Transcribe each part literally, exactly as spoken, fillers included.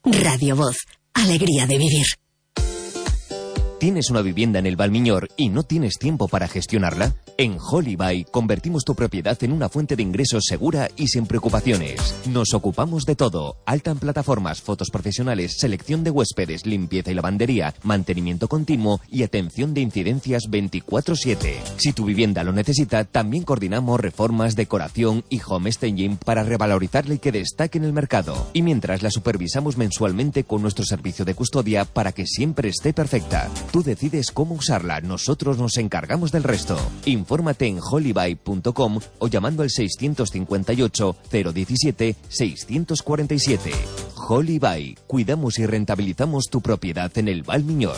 Radio Voz, alegría de vivir. ¿Tienes una vivienda en el Valmiñor y no tienes tiempo para gestionarla? En Holibuy convertimos tu propiedad en una fuente de ingresos segura y sin preocupaciones. Nos ocupamos de todo: alta en plataformas, fotos profesionales, selección de huéspedes, limpieza y lavandería, mantenimiento continuo y atención de incidencias veinticuatro siete. Si tu vivienda lo necesita, también coordinamos reformas, decoración y home staging para revalorizarla y que destaque en el mercado. Y mientras la supervisamos mensualmente con nuestro servicio de custodia para que siempre esté perfecta. Tú decides cómo usarla, nosotros nos encargamos del resto. Infórmate en holibuy punto com o llamando al seiscientos cincuenta y ocho, cero diecisiete, seiscientos cuarenta y siete. Holibuy, cuidamos y rentabilizamos tu propiedad en el Valmiñor.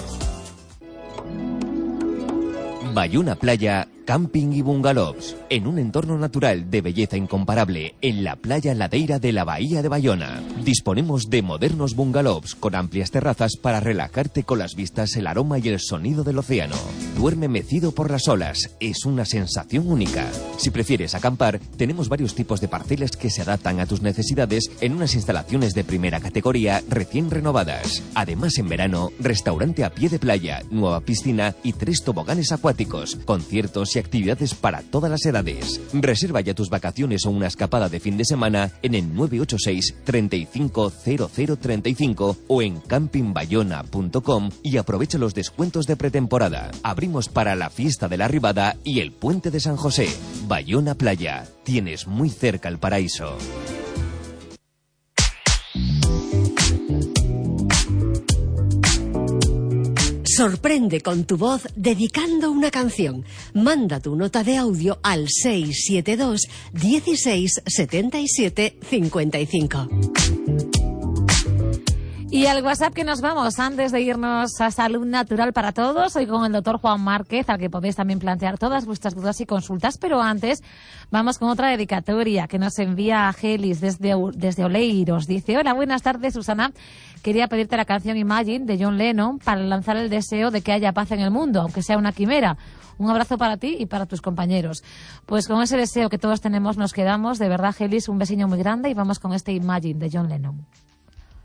Bayona Playa, camping y bungalows, en un entorno natural de belleza incomparable, en la playa Ladeira de la Bahía de Bayona. Disponemos de modernos bungalows con amplias terrazas para relajarte con las vistas, el aroma y el sonido del océano. Duerme mecido por las olas, es una sensación única. Si prefieres acampar, tenemos varios tipos de parcelas que se adaptan a tus necesidades en unas instalaciones de primera categoría recién renovadas. Además, en verano, restaurante a pie de playa, nueva piscina y tres toboganes acuáticos, conciertos y actividades para todas las edades. Reserva ya tus vacaciones o una escapada de fin de semana en el nueve ocho seis, treinta y cinco, cero cero treinta y cinco o en camping bayona punto com y aprovecha los descuentos de pretemporada. Abrimos para la fiesta de la Arribada y el puente de San José. Bayona Playa, tienes muy cerca el paraíso. Sorprende con tu voz dedicando una canción. Manda tu nota de audio al seis siete dos, dieciséis, setenta y siete, cincuenta y cinco. Y al WhatsApp que nos vamos antes de irnos a Salud Natural para Todos, hoy con el doctor Juan Márquez, al que podéis también plantear todas vuestras dudas y consultas, pero antes vamos con otra dedicatoria que nos envía Gelis desde, desde Oleiros. Dice: hola, buenas tardes, Susana. Quería pedirte la canción Imagine de John Lennon para lanzar el deseo de que haya paz en el mundo, aunque sea una quimera. Un abrazo para ti y para tus compañeros. Pues con ese deseo que todos tenemos nos quedamos. De verdad, Gelis, un besiño muy grande y vamos con este Imagine de John Lennon.